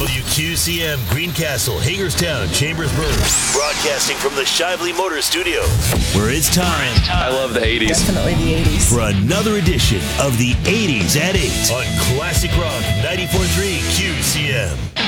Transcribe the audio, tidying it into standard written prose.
WQCM, Greencastle, Hagerstown, Chambersburg. Broadcasting from the Shively Motor Studio, where it's time. I love the 80s. Definitely the 80s. For another edition of the 80s at 8 on Classic Rock 94.3 QCM.